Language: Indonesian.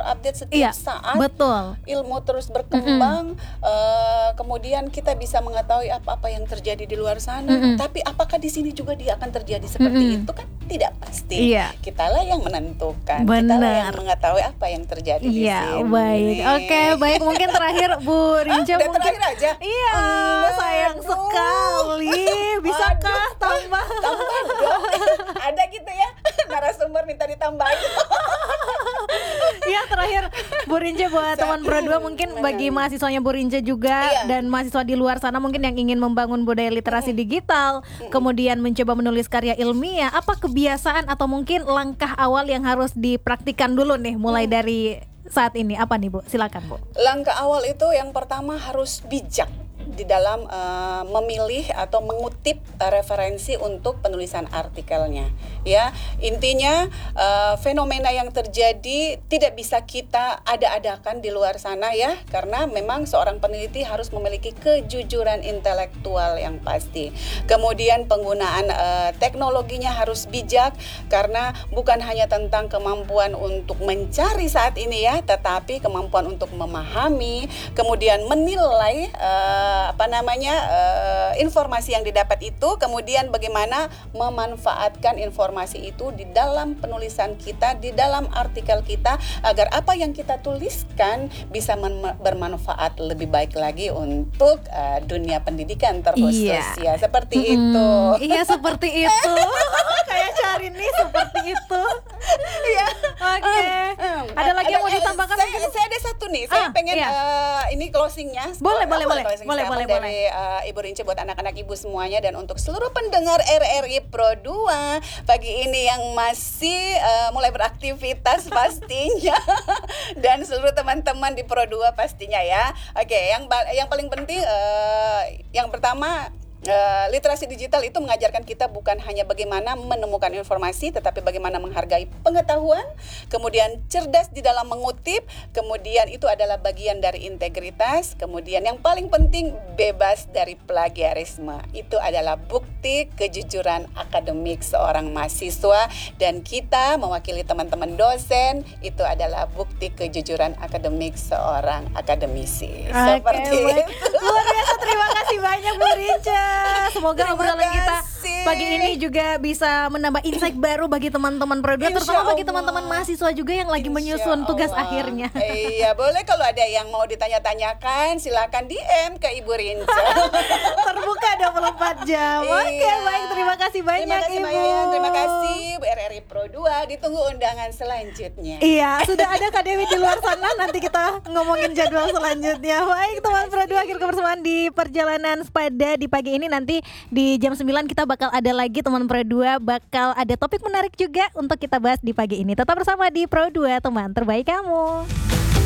terupdate setiap saat. Betul. Ilmu terus berkembang, kemudian kita bisa mengetahui apa-apa yang terjadi di luar sana. Tapi apakah di sini juga dia akan terjadi seperti itu kan tidak pasti. Kitalah yang menentukan. Kitalah yang mengetahui apa yang terjadi di sini. Baik. Oke, baik. Mungkin terakhir Bu Rinca mungkin terakhir aja. Iya, sayang sekali. Bisakah tambah dong. Ada gitu ya narasumber minta ditambahin. Ya, terakhir Bu Rinca buat teman Pro 2 mungkin bagi mahasiswanya Bu Rinca juga dan mahasiswa di luar sana mungkin yang ingin membangun budaya literasi digital, kemudian mencoba menulis karya ilmiah, apa kebiasaan atau mungkin langkah awal yang harus dipraktikkan dulu nih mulai dari saat ini? Apa nih Bu? Silakan Bu. Langkah awal itu yang pertama harus bijak di dalam memilih atau mengutip referensi untuk penulisan artikelnya. Ya, intinya fenomena yang terjadi tidak bisa kita ada-adakan di luar sana ya, karena memang seorang peneliti harus memiliki kejujuran intelektual yang pasti. Kemudian penggunaan teknologinya harus bijak, karena bukan hanya tentang kemampuan untuk mencari saat ini ya, tetapi kemampuan untuk memahami, kemudian menilai informasi yang didapat itu, kemudian bagaimana memanfaatkan informasi itu di dalam penulisan kita, di dalam artikel kita, agar apa yang kita tuliskan bisa bermanfaat lebih baik lagi untuk dunia pendidikan terkhusus ya, seperti itu. Iya, seperti itu. Kayak cari nih seperti itu. Iya. Oke. Ada lagi yang mau ditambahkan? Saya ada satu nih. Saya pengen ini closingnya. Boleh. Dari Ibu Rinca buat anak-anak ibu semuanya dan untuk seluruh pendengar RRI Pro 2 pagi ini yang masih mulai beraktivitas pastinya dan seluruh teman-teman di Pro 2 pastinya ya. Oke, yang paling penting yang pertama, literasi digital itu mengajarkan kita bukan hanya bagaimana menemukan informasi, tetapi bagaimana menghargai pengetahuan, kemudian cerdas di dalam mengutip, kemudian itu adalah bagian dari integritas, kemudian yang paling penting bebas dari plagiarisme. Itu adalah bukti kejujuran akademik seorang mahasiswa, dan kita mewakili teman-teman dosen, itu adalah bukti kejujuran akademik seorang akademisi. Seperti itu. Luar biasa, terima kasih banyak Bu Rinca. Semoga obrolan kita pagi ini juga bisa menambah insight baru bagi teman-teman Pro 2, terutama bagi teman-teman mahasiswa juga yang lagi menyusun tugas akhirnya. Iya, boleh kalau ada yang mau ditanya-tanyakan silakan DM ke Ibu Rinca. Terbuka 24 jam. Oke, baik, terima kasih banyak Ibu. Terima kasih Bu RRI Pro 2, ditunggu undangan selanjutnya. Iya, sudah ada Kak Dewi di luar sana, nanti kita ngomongin jadwal selanjutnya. Baik, teman Pro 2, akhir kebersamaan di perjalanan Sepada di pagi ini. Nanti di jam 9 kita bakal ada lagi teman Pro 2, bakal ada topik menarik juga untuk kita bahas di pagi ini. Tetap bersama di Pro 2, teman terbaik kamu.